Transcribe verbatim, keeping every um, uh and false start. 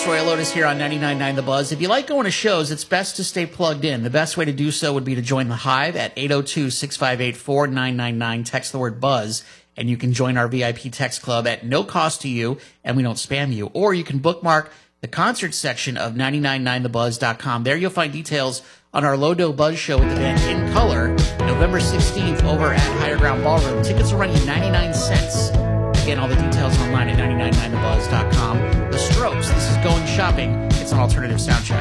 folks. Roy Lotus here on ninety-nine point nine The Buzz. If you like going to shows, it's best to stay plugged in. The best way to do so would be to join the Hive at eight oh two, six five eight, four nine nine nine. Text the word BUZZ, and you can join our V I P text club at no cost to you, and we don't spam you. Or you can bookmark the concert section of ninety-nine point nine the buzz dot com. There you'll find details on our Lodo Buzz show with the band In Color, November sixteenth over at Higher Ground Ballroom. Tickets will run you ninety-nine cents. Again, all the details online at ninety-nine point nine the buzz dot com. The Strokes, this is Going Shopping. It's an alternative sound check.